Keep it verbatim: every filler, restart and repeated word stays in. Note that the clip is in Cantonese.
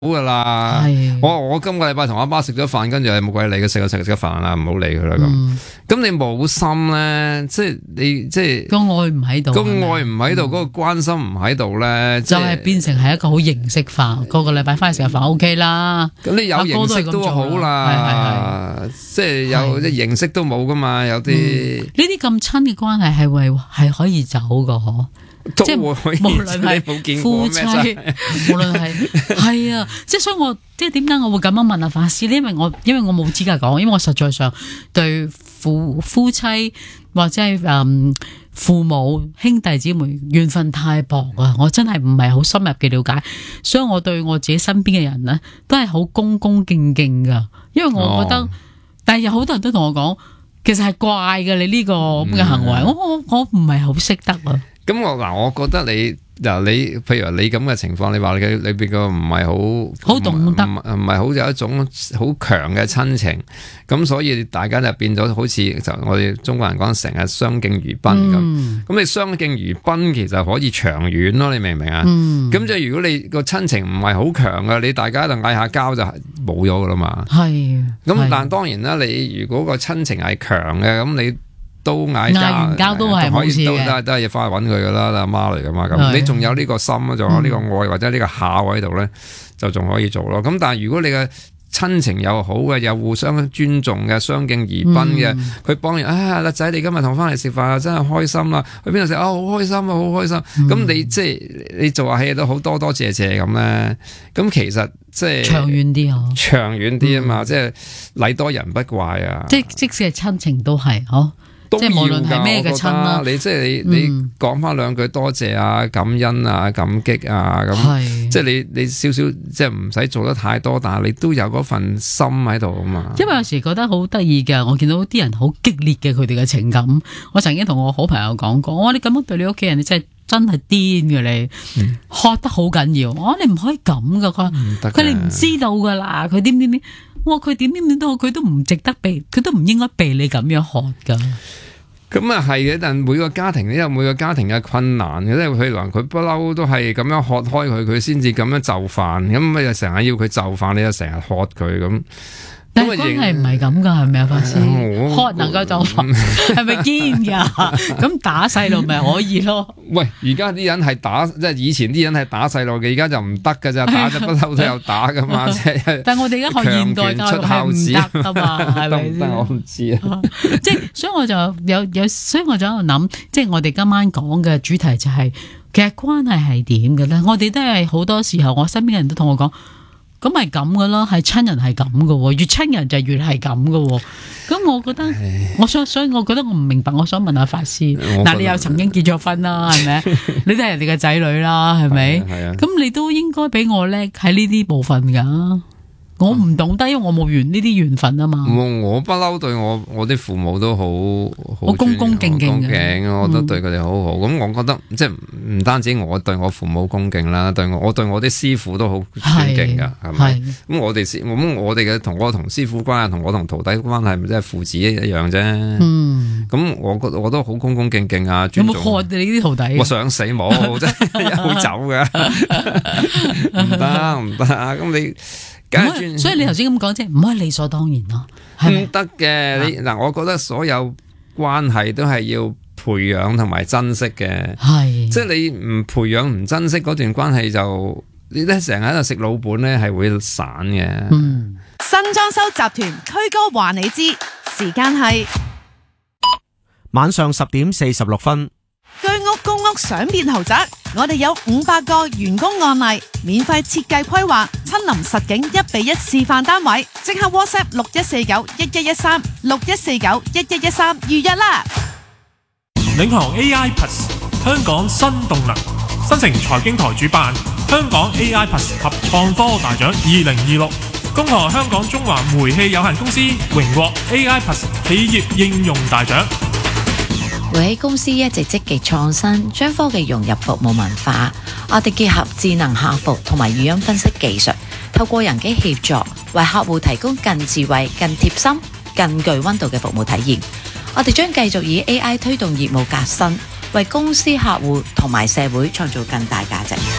噶啦。我我今個禮拜同阿媽食咗飯，跟住係冇鬼理佢，食就食食咗飯啦，唔好理佢啦咁。咁、嗯、你冇心咧，即係你即係個愛唔喺度， 個愛唔喺度，嗰、嗯、個關心唔喺度咧， 就係、是、變成係一個好形式化。個個禮拜翻去食下飯 O K 啦。 咁你有形式都好啦，即係有啲形式都冇噶嘛，有啲呢啲咁親嘅關係係為係可以走噶嗬。即係無論係夫妻，無論係係啊，即係所以我即係點解我會咁樣問阿法師呢？因為我因為我冇資格講，因為我實在上對夫夫妻或者係誒、嗯、父母兄弟姊妹緣分太薄啊，我真係唔係好深入嘅了解，所以我對我自己身邊嘅人呢都係好恭恭敬敬噶，因為我覺得，哦、但係有好多人都同我講，其實係怪嘅你呢個咁嘅行為，嗯、我我我唔係好識得啊。 咁我嗱，我覺得你嗱你，譬如你咁嘅情況，你話你嘅裏邊個唔係好好懂得，唔唔係好有一種好強嘅親情，咁所以大家就變咗好似就我哋中國人講成日相敬如賓咁。咁、嗯、你相敬如賓其實可以長遠咯，你明唔明啊？咁、嗯、即係如果你個親情唔係好強嘅，你大家就嗌下交就冇咗噶啦嘛。係。咁但係當然啦，你如果個親情係強嘅，咁你都嗌交，交都係可以，都都都係要翻去揾佢噶啦，阿媽嚟噶嘛。咁你仲有呢個心，仲有呢個愛、嗯、或者呢個孝喺度咧，就仲可以做咯。咁但係如果你嘅親情又好嘅，又互相尊重嘅，相敬而賓嘅，佢幫人啊，阿仔你今日同翻嚟食飯真係開心啦，去邊度食啊好開心啊好開心。咁、嗯、你即係你做下戲都好多多謝謝咁咧。咁其實即係長遠啲啊，長遠啲啊嘛，嗯、即係禮多人不怪啊。即即使係親情都係嗬。即係無論係咩嘅親啦，你即係你、嗯、你講翻兩句多謝啊、感恩啊、感激啊咁，即係你你少少即係唔使做得太多，但係你都有嗰份心喺度啊嘛。因為有時覺得好得意嘅，我見到啲人好激烈嘅佢哋嘅情感。我曾經同我好朋友講過，我話你咁樣對你屋企人，你真係真係癲嘅你，嗯、喝得好緊要。我話你唔可以咁噶，佢佢哋唔知道噶啦，佢點點點。哇！佢點點點都好，佢都唔值得被，佢都唔應該被你咁樣喝噶。咁啊係嘅，但每個家庭都有每個家庭嘅困難嘅，即係譬如話佢不嬲都係咁樣喝開佢，佢先至咁樣就飯，咁咪就成日要佢就飯，你就成日喝佢咁。但係關係唔係咁噶，係咪啊，法師？喝能夠就飯，係咪堅噶？咁打細路咪可以咯？喂，而家啲人係打，即係以前啲人係打細路嘅，而家就唔得噶咋，打就不嬲都有打噶嘛。但係我哋而家學現代教育係唔得噶嘛，係咪先？我唔知啊。即係所以我就有有，所以我就喺度諗，即係我哋今晚講嘅主題就係、是，其實關係係點嘅咧？我哋都係好多時候，我身邊嘅人都同我講。咁咪咁噶咯，係親人係咁噶，越親人就越係咁噶。咁我覺得，我想，所以我覺得我唔明白。我想問下法師，嗱，你又曾經結咗婚啦，係咪？你都係人哋嘅仔女啦，係咪？係啊。咁你都應該比我叻喺呢啲部分噶。我唔懂得，因為我冇緣呢啲緣分啊嘛。我不嬲對我我啲父母都好好恭恭敬敬嘅，我都對佢哋好好。咁、嗯、我覺得即係唔單止我對我父母恭敬啦，對我我對我啲師傅都好尊敬噶，係咪？咁我哋咁我哋嘅同我同師傅關係，同我同徒弟關係，咪即係父子一樣啫。嗯。咁我覺我都好恭恭敬敬啊，尊重。有冇喝你啲徒弟？我想死冇，真係會走嘅。唔得唔得啊！咁你。所以你頭先咁講，即係唔可以理所當然咯，唔得嘅。你嗱，我覺得所有關係都係要培養同埋珍惜嘅，係即係你唔培養唔珍惜嗰段關係，就你咧成日喺度食老本咧，係會散嘅。嗯，新裝修集團區哥話你知，時間係晚上十點四十六分。居屋公屋想變豪宅，我哋有五百個員工案例，免費設計規劃，親臨實景一比一示範單位，即刻 WhatsApp 六一四九一一一三六一四九一一一三預約啦！領航 A I Plus 香港新動能，新城財經台主辦香港 A I Plus 及創科大獎二零二六，恭賀香港中華煤氣有限公司榮獲 A I Plus 企業應用大獎。煤氣公司一直積極創新，將科技融入服務文化。我哋結合智能客服同埋語音分析技術，透過人機協助，為客戶提供更智慧、更貼心、更具溫度嘅服務體驗。我哋將繼續以 A I 推動業務革新，為公司客戶同埋社會創造更大價值。